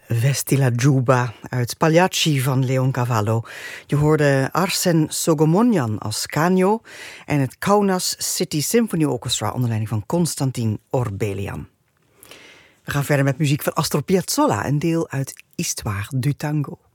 Vestila Juba uit Pagliacci van Leoncavallo. Je hoorde Arsen Sogomonian als Canio en het Kaunas City Symphony Orchestra onder leiding van Konstantin Orbelian. We gaan verder met muziek van Astor Piazzolla, een deel uit Histoire du Tango.